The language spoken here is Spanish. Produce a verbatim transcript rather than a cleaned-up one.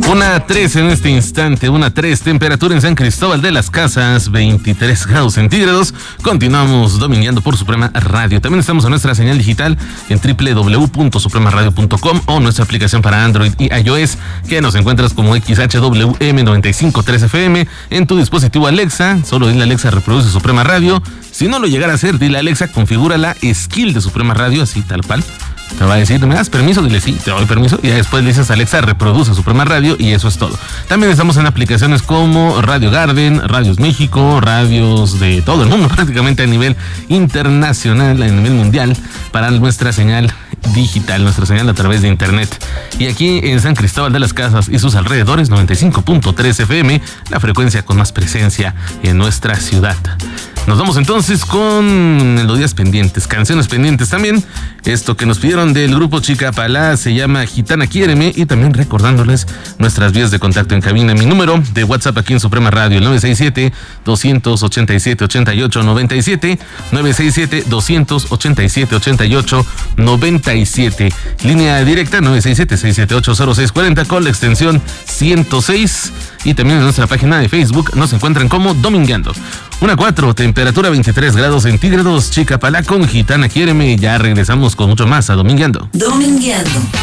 Una tres en este instante, una tres, temperatura en San Cristóbal de las Casas, veintitrés grados centígrados. Continuamos domingueando por Suprema Radio. También estamos en nuestra señal digital en doble u doble u doble u punto suprema radio punto com o nuestra aplicación para Android y iOS, que nos encuentras como X H W M noventa y cinco punto tres F M en tu dispositivo Alexa. Solo dile a Alexa, reproduce Suprema Radio. Si no lo llegara a hacer, dile a Alexa, configura la skill de Suprema Radio, así tal cual. Te va a decir, ¿me das permiso? Dile sí, te doy permiso. Y después le dices, Alexa, reproduce Suprema Radio, y eso es todo. También estamos en aplicaciones como Radio Garden, Radios México, radios de todo el mundo, prácticamente a nivel internacional, a nivel mundial, para nuestra señal digital, nuestra señal a través de internet. Y aquí en San Cristóbal de las Casas y sus alrededores, noventa y cinco punto tres F M, la frecuencia con más presencia en nuestra ciudad. Nos vamos entonces con melodías pendientes, canciones pendientes también. Esto que nos pidieron del grupo Chicapalá se llama Gitana Quiéreme, y también recordándoles nuestras vías de contacto en cabina. Mi número de WhatsApp aquí en Suprema Radio, el nueve seis siete, dos ocho siete, ocho ocho nueve siete, nueve seis siete, dos ocho siete, ocho ocho nueve siete. Línea directa nueve seis siete, seis siete ocho, cero seis cuatro cero con la extensión ciento seis. Y también en nuestra página de Facebook nos encuentran como Domingueando. una cuatro, temperatura veintitrés grados centígrados, Chicapalá con Gitana Quiéreme. Ya regresamos con mucho más a Domingueando. Domingueando.